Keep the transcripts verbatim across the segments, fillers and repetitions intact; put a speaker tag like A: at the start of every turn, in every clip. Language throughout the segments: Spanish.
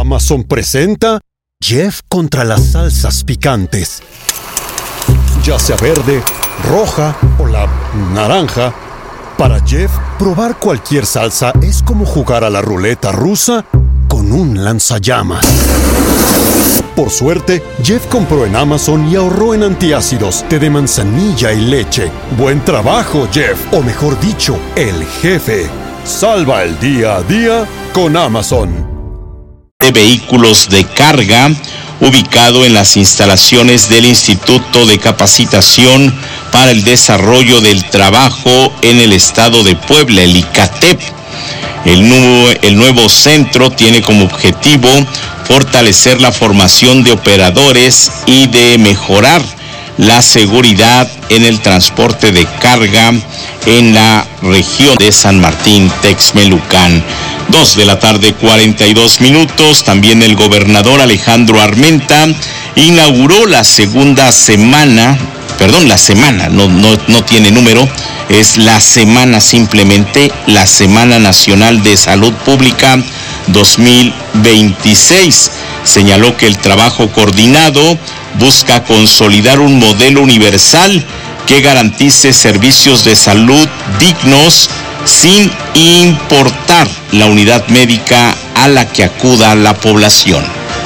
A: Amazon presenta Jeff contra las salsas picantes. Ya sea verde, roja o la naranja, para Jeff, probar cualquier salsa es como jugar a la ruleta rusa con un lanzallamas. Por suerte, Jeff compró en Amazon y ahorró en antiácidos, té de manzanilla y leche. ¡Buen trabajo, Jeff! O mejor dicho, el jefe. Salva el día a día con Amazon.
B: De vehículos de carga, ubicado en las instalaciones del Instituto de Capacitación para el Desarrollo del Trabajo en el Estado de Puebla, el ICATEP. El nuevo, el nuevo centro tiene como objetivo fortalecer la formación de operadores y de mejorar la seguridad en el transporte de carga en la región de San Martín, Texmelucan. Dos de la tarde, cuarenta y dos minutos. También el gobernador Alejandro Armenta inauguró la segunda semana, perdón, la semana, no, no, no tiene número, es la semana simplemente, la Semana Nacional de Salud Pública dos mil veintiséis. Señaló que el trabajo coordinado busca consolidar un modelo universal que garantice servicios de salud dignos sin importar la unidad médica a la que acuda la población.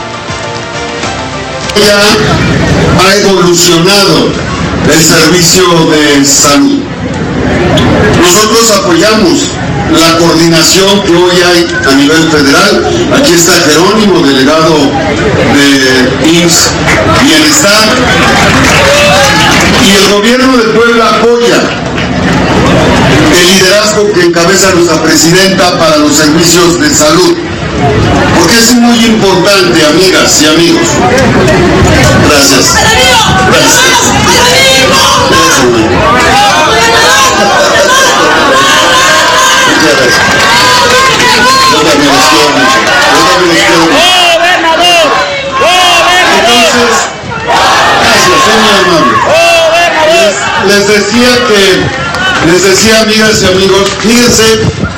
C: Ya ha evolucionado el servicio de salud. Nosotros apoyamos la coordinación que hoy hay a nivel federal. Aquí está Jerónimo, delegado de I M S S Bienestar. Y el gobierno de Puebla apoya el liderazgo que encabeza nuestra presidenta para los servicios de salud. Porque es muy importante, amigas y amigos. Gracias. Gracias. Muchas gracias. Yo también les quiero mucho. Yo también les quiero mucho. Entonces, gracias, son muy amables. Les, les decía que, les decía, amigas y amigos, fíjense,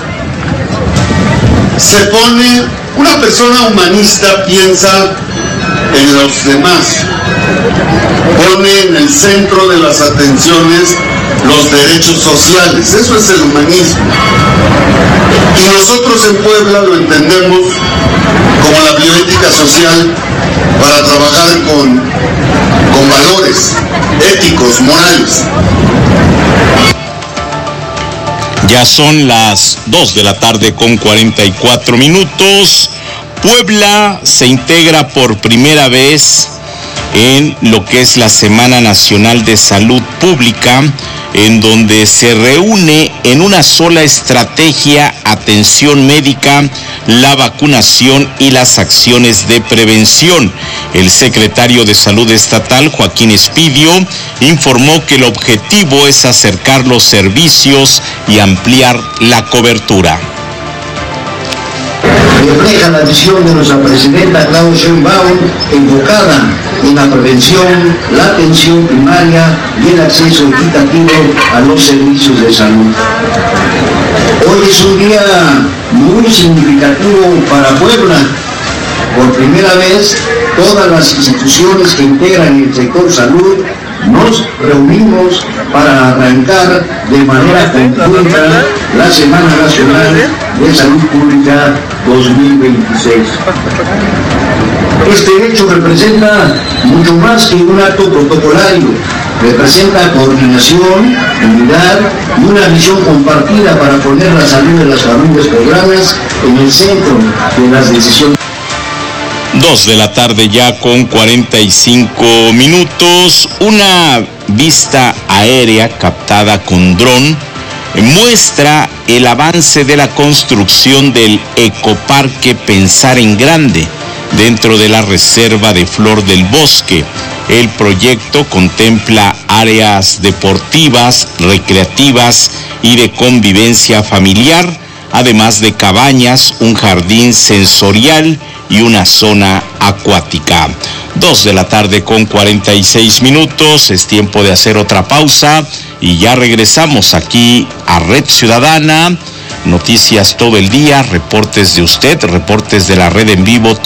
C: se pone, una persona humanista piensa en los demás, pone en el centro de las atenciones los derechos sociales, eso es el humanismo. Y nosotros en Puebla lo entendemos como la bioética social para trabajar con, con valores éticos, morales.
B: Ya son las dos de la tarde con cuarenta y cuatro minutos. Puebla se integra por primera vez en lo que es la Semana Nacional de Salud Pública, en donde se reúne en una sola estrategia atención médica, la vacunación y las acciones de prevención. El secretario de Salud Estatal, Joaquín Espidio, informó que el objetivo es acercar los servicios y ampliar la cobertura.
D: Refleja la visión de nuestra presidenta Claudia Sheinbaum, enfocada en la prevención, la atención primaria y el acceso equitativo a los servicios de salud. Hoy es un día muy significativo para Puebla. Por primera vez, todas las instituciones que integran el sector salud nos reunimos para arrancar de manera conjunta la Semana Nacional de Salud Pública dos mil veintiséis. Este hecho representa mucho más que un acto protocolario, representa coordinación, unidad y una visión compartida para poner la salud de las familias poblanas en el centro de las decisiones.
B: Dos de la tarde ya con cuarenta y cinco minutos. Una vista aérea captada con dron muestra el avance de la construcción del ecoparque Pensar en Grande dentro de la reserva de Flor del Bosque. El proyecto contempla áreas deportivas, recreativas y de convivencia familiar, además de cabañas, un jardín sensorial y una zona acuática. Dos de la tarde con cuarenta y seis minutos, es tiempo de hacer otra pausa y ya regresamos aquí a Red Ciudadana. Noticias todo el día, reportes de usted, reportes de la red en vivo.